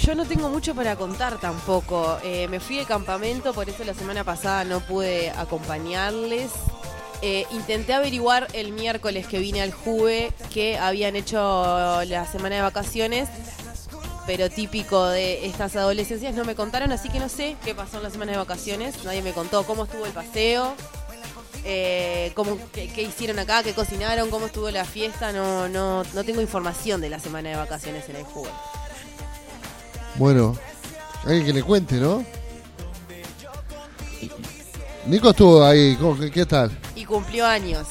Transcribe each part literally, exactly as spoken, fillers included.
yo no tengo mucho para contar tampoco. Eh, me fui de campamento, por eso la semana pasada no pude acompañarles. Eh, intenté averiguar el miércoles que vine al Juve que habían hecho la semana de vacaciones, pero típico de estas adolescencias no me contaron, así que no sé qué pasó en la semana de vacaciones. Nadie me contó cómo estuvo el paseo, eh, cómo, qué, qué hicieron acá, qué cocinaron, cómo estuvo la fiesta. No, no, no tengo información de la semana de vacaciones en el Juve. Bueno, alguien que le cuente, ¿no? Nico estuvo ahí, ¿cómo, qué, ¿qué tal? Y cumplió años.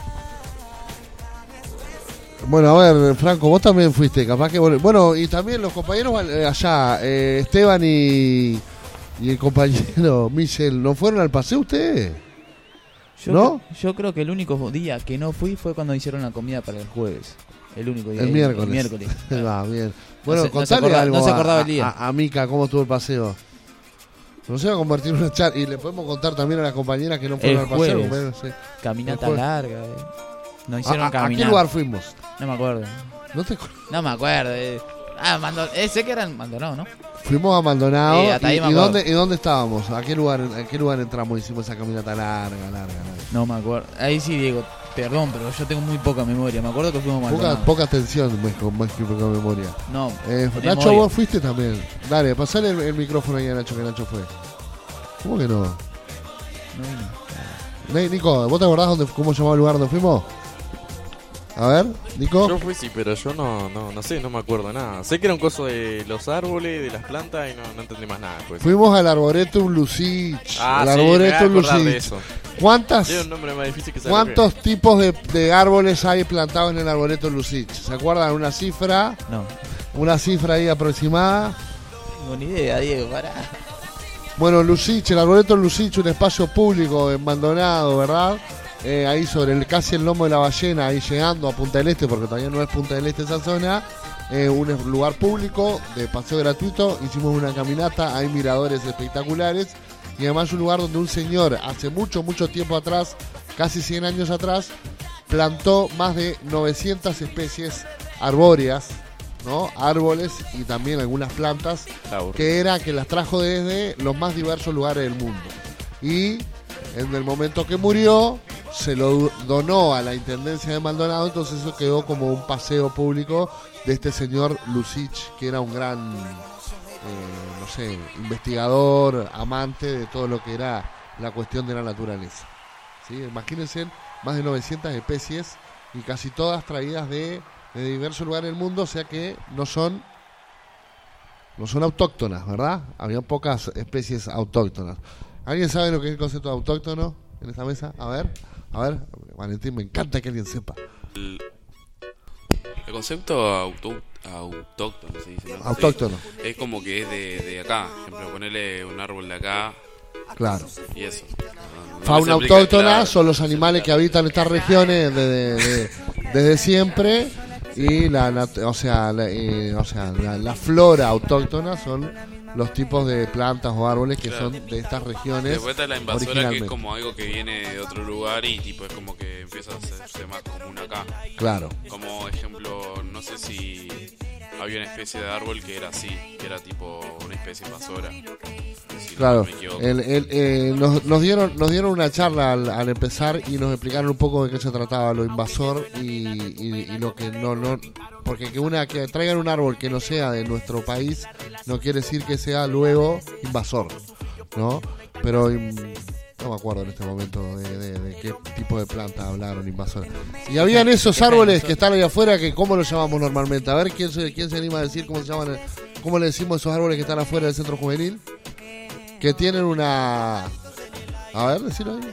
Bueno, a ver, Franco, vos también fuiste, capaz que... Bueno, y también los compañeros allá, eh, Esteban y, y el compañero Michel, ¿no fueron al paseo ustedes? Yo ¿No? Creo, yo creo que el único día que no fui fue cuando hicieron la comida para el jueves. El único día. El miércoles. El miércoles. Va, bien. Bueno, no se, contale no se acordaba, algo no se acordaba a, el día. A, a Mica, ¿cómo estuvo el paseo? No se va a convertir en una chat y le podemos contar también a las compañeras que no fueron el al paseo. jueves. Bueno, sí. Caminata El jueves. larga. Eh. Nos hicieron ¿A, caminar. ¿A qué lugar fuimos? No me acuerdo. ¿No te acuerdas? No me acuerdo. Eh. Ah, Maldonado. Eh, sé que eran Maldonado, ¿no? Fuimos a Maldonado. Sí, hasta ahí y, me y, acuerdo. dónde, ¿Y dónde estábamos? ¿A qué lugar, a qué lugar entramos y hicimos esa caminata larga, larga, larga? No me acuerdo. Ahí sí, Diego. Perdón, pero yo tengo muy poca memoria. Me acuerdo que fuimos a Maldonado. Poca, poca atención, más, con más que poca memoria. No. Eh, memoria. Nacho, vos fuiste también. Dale, pasale el, el micrófono ahí a Nacho, que Nacho fue. ¿Cómo que no? No vino. Nico, ¿vos te acordás dónde, cómo se llamaba el lugar donde fuimos? A ver, Nico. Yo fui, sí, pero yo no, no, no sé, no me acuerdo nada. Sé que era un coso de los árboles, de las plantas y no, no entendí más nada. Pues. Fuimos al Arboretum Lucich. Ah, el sí, Arboretum me voy a acordar de Lucich. eso. ¿Cuántas, Tiene un nombre más difícil que saber ¿Cuántos tipos de, de árboles hay plantados en el Arboretum Lucich? ¿Se acuerdan? Una cifra, No. una cifra ahí aproximada. No tengo ni idea, Diego. Pará. Bueno, Lucich, el Arboretum Lucich, un espacio público en Maldonado, ¿verdad? Eh, ahí sobre el casi el lomo de la ballena, ahí llegando a Punta del Este, porque todavía no es Punta del Este esa zona. Eh, un lugar público de paseo gratuito. Hicimos una caminata, hay miradores espectaculares. Y además un lugar donde un señor, hace mucho, mucho tiempo atrás, casi cien años atrás, plantó más de novecientas especies arbóreas, ¿no? Árboles y también algunas plantas, que era que las trajo desde los más diversos lugares del mundo. Y en el momento que murió, se lo donó a la Intendencia de Maldonado, entonces eso quedó como un paseo público de este señor Lucich, que era un gran, eh, no sé, investigador, amante de todo lo que era la cuestión de la naturaleza. ¿Sí? Imagínense, más de novecientas especies y casi todas traídas de, de diversos lugares del mundo, o sea que no son, no son autóctonas, ¿verdad? Había pocas especies autóctonas. ¿Alguien sabe lo que es el concepto de autóctono en esta mesa? A ver, a ver, Valentín, me encanta que alguien sepa. El, el concepto auto, autóctono, se dice, ¿no? Autóctono. Sí, es como que es de, de acá, por ejemplo, ponerle un árbol de acá. Claro. Y eso. No, no Fauna les aplica, autóctona claro, son los animales que habitan estas regiones desde, de, desde siempre. Y la, la o sea, la, eh, o sea la, la flora autóctona son los tipos de plantas o árboles que claro. son de estas regiones. Después está la invasora, que es como algo que viene de otro lugar y tipo es como que empieza a hacerse más común acá. Claro. Como ejemplo, no sé si había una especie de árbol que era así, que era tipo una especie invasora. Si Claro, no me equivoco. el, el, eh, nos, nos dieron nos dieron una charla al, al empezar y nos explicaron un poco de qué se trataba lo invasor y, y, y lo que no no porque que una que traigan un árbol que no sea de nuestro país no quiere decir que sea luego invasor, ¿no? Pero im, no me acuerdo en este momento de, de, de qué tipo de planta hablaron invasor. Y habían esos árboles que están ahí afuera que cómo los llamamos normalmente. A ver quién se quién se anima a decir cómo se llaman, cómo le decimos esos árboles que están afuera del centro juvenil. Que tienen una... A ver, decilo ahí.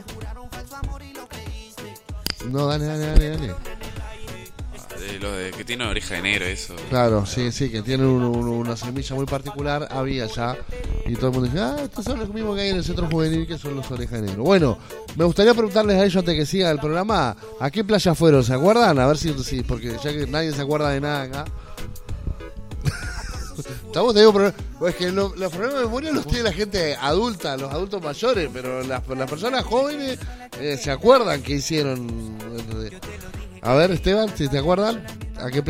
No, dale, dale, dale, dale. De los de, que tienen oreja de negro, eso. Claro, sí, sí, que tienen un, un, una semilla muy particular. Había ya. Y todo el mundo dice, ah, estos son los mismos que hay en el centro juvenil, que son los orejas de negro. Bueno, me gustaría preguntarles a ellos antes que siga el programa, ¿a qué playa fueron? ¿Se acuerdan? A ver si, si porque ya que nadie se acuerda de nada acá. Estamos teniendo es que lo, los problemas de memoria los tiene la gente adulta, los adultos mayores, pero las, las personas jóvenes eh, se acuerdan que hicieron. A ver, Esteban, si te acuerdan, ¿a qué